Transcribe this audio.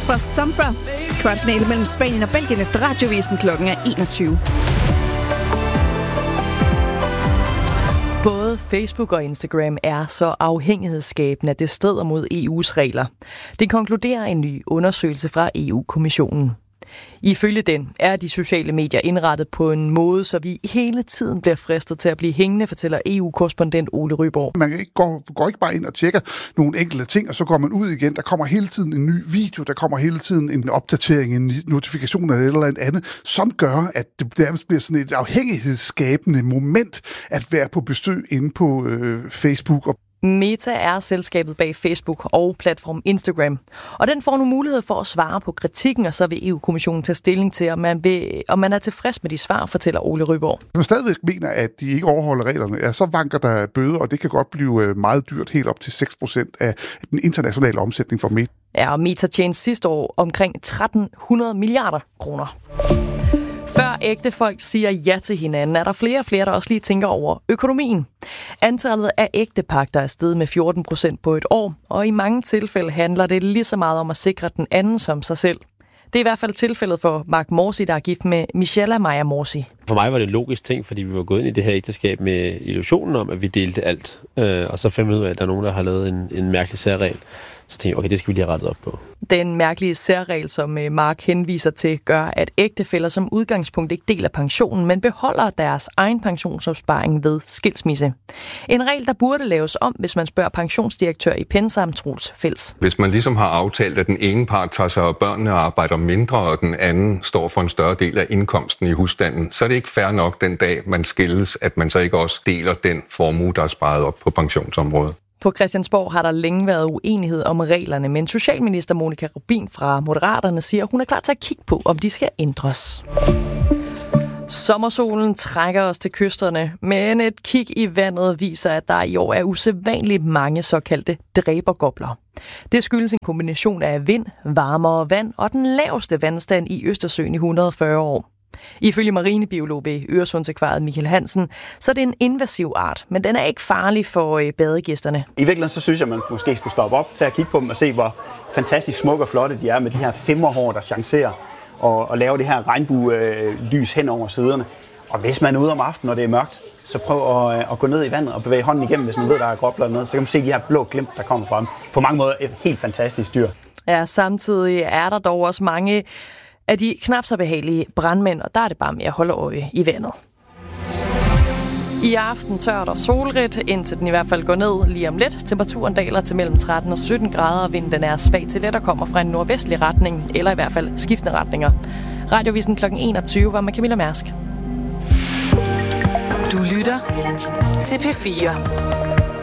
fra Sombra. Kvartfinale mellem Spanien og Belgien efter radiovisen klokken er 21. Både Facebook og Instagram er så afhængighedsskabende, at det strider mod EU's regler. Det konkluderer en ny undersøgelse fra EU-kommissionen. Ifølge den er de sociale medier indrettet på en måde, så vi hele tiden bliver fristet til at blive hængende, fortæller EU-korrespondent Ole Ryborg. Man går ikke bare ind og tjekker nogle enkelte ting, og så går man ud igen. Der kommer hele tiden en ny video, der kommer hele tiden en opdatering, en notifikation eller et andet, som gør, at det nærmest bliver sådan et afhængighedsskabende moment at være på besøg inde på Facebook. Meta er selskabet bag Facebook og platform Instagram. Og den får nu mulighed for at svare på kritikken, og så vil EU-kommissionen tage stilling til, om man er tilfreds med de svar, fortæller Ole Ryborg. Hvis man stadigvæk mener, at de ikke overholder reglerne, ja, så vanker der bøder, og det kan godt blive meget dyrt, helt op til 6% af den internationale omsætning for Meta. Ja, og Meta tjente sidste år omkring 1300 milliarder kroner. Før ægtefolk siger ja til hinanden, er der flere og flere, der også lige tænker over økonomien. Antallet af ægtepagter er steget med 14% på et år, og i mange tilfælde handler det lige så meget om at sikre den anden som sig selv. Det er i hvert fald tilfældet for Mark Morsi, der er gift med Michelle Maja Morsi. For mig var det en logisk ting, fordi vi var gået ind i det her ægteskab med illusionen om, at vi delte alt. Og så fandt vi ud af, at der er nogen, der har lavet en mærkelig særregel. Så tænkte jeg, okay, det skal vi lige have rettet op på. Den mærkelige særregel, som Mark henviser til, gør, at ægtefæller som udgangspunkt ikke deler pensionen, men beholder deres egen pensionsopsparing ved skilsmisse. En regel, der burde laves om, hvis man spørger pensionsdirektør i PenSam, Troels Fels. Hvis man ligesom har aftalt, at den ene part tager sig af børnene og arbejder mindre, og den anden står for en større del af indkomsten i husstanden, så er det ikke fair nok den dag, man skilles, at man så ikke også deler den formue, der er sparet op på pensionsområdet. På Christiansborg har der længe været uenighed om reglerne, men socialminister Monika Rubin fra Moderaterne siger, at hun er klar til at kigge på, om de skal ændres. Sommersolen trækker os til kysterne, men et kig i vandet viser, at der i år er usædvanligt mange såkaldte dræbergobler. Det skyldes en kombination af vind, varmere vand og den laveste vandstand i Østersøen i 140 år. Ifølge marinebiolog ved Øresundsekvariet Michael Hansen, så er det en invasiv art, men den er ikke farlig for badegæsterne. I virkeligheden så synes jeg, at man måske skulle stoppe op til at kigge på dem og se, hvor fantastisk smukke og flotte de er med de her femmerhår, der chancerer og lave det her regnbue-lys hen over siderne. Og hvis man er ude om aftenen, når det er mørkt, så prøv at gå ned i vandet og bevæge hånden igennem, hvis man ved, der er gobler eller noget. Så kan man se de her blå glimt, der kommer fra dem. På mange måder et helt fantastisk dyr. Ja, samtidig er der dog også mange af de knap så behagelige brandmænd, og der er det bare med at holde øje i vandet. I aften tørt og solrigt, indtil den i hvert fald går ned lige om lidt. Temperaturen daler til mellem 13 og 17 grader, og vinden er svag til let og kommer fra en nordvestlig retning, eller i hvert fald skiftende retninger. Radiovisen kl. 21 var med Camilla Mærsk. Du lytter til P4.